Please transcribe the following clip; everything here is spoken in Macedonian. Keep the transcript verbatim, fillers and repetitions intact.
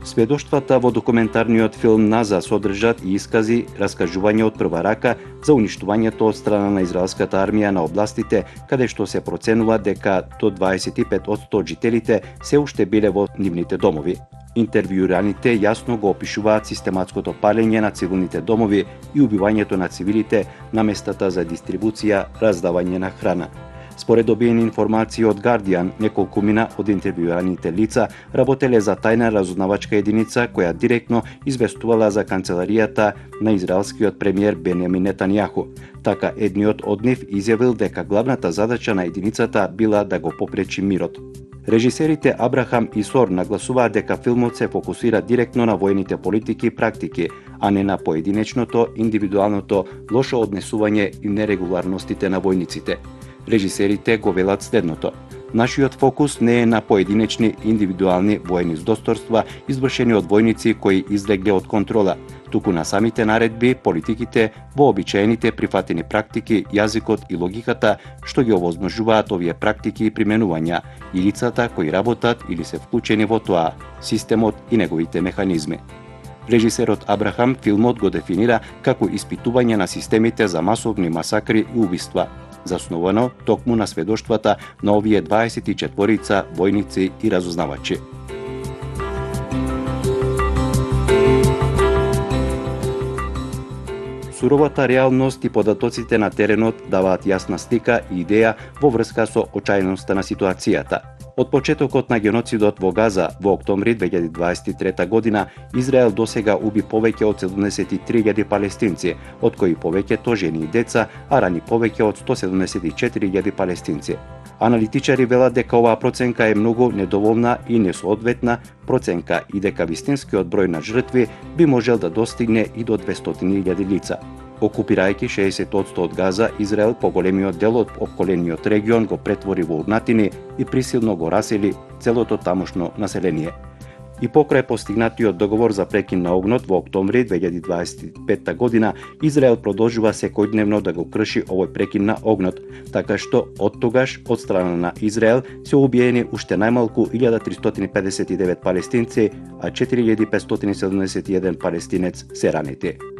Сведоштвата во документарниот филм Наза содржат и искази, раскажување од прва рака за уништувањето од страна на израелската армија на областите каде што се проценува дека до дваесет и пет одсто од жителите се уште биле во нивните домови. Интервјуираните јасно го опишуваат систематското палење на цивилните домови и убивањето на цивилите на местата за дистрибуција, раздавање на храна. Според добиени информации од Guardian, неколку мина од интервјуираните лица работеле за тајна разузнавачка единица која директно известувала за канцеларијата на израелскиот премиер Бенјамин Нетањаху. Така едниот од нив изјавил дека главната задача на единицата била да го попречи мирот. Режисерите Абрахам и Сор нагласуваат дека филмот се фокусира директно на војните политики и практики, а не на поединечното, индивидуалното, лошо однесување и нерегуларностите на војниците. Режисерите го велат следното: нашиот фокус не е на поединечни индивидуални војни здосторства извршени од војници кои излегле од контрола, туку на самите наредби, политиките, вообичаените прифатени практики, јазикот и логиката што ги овозможуваат овие практики и применувања, и лицата кои работат или се вклучени во тоа, системот и неговите механизми. Режисерот Абрахам филмот го дефинира како испитување на системите за масовни масакри и убиства, заснувано токму на сведоштвата на овие дваесет и четворица војници и разузнавачи. Суровата реалност и податоците на теренот даваат јасна слика и идеја во врска со очајноста на ситуацијата. Од почетокот на геноцидот во Газа во октомври две илјади дваесет и трета година, Израел досега уби повеќе од седумдесет и три илјади палестинци, од кои повеќето жени и деца, а рани повеќе од сто седумдесет и четири илјади палестинци. Аналитичари велат дека оваа проценка е многу недоволна и несоодветна проценка и дека вистинскиот број на жртви би можел да достигне и до двестотини илјади лица. Окупирајќи шеесет одсто од Газа, Израел поголемиот дел од околениот регион го претвори во урнатини и присилно го расели целото тамошно население. И покрај постигнатиот договор за прекин на огнот во октомври две илјади дваесет и пета година, Израел продолжува секојдневно да го крши овој прекин на огнот, така што од тогаш од страна на Израел се убиени уште најмалку илјада тристотини педесет и девет палестинци, а четири илјади петстотини седумдесет и еден палестинец се ранети.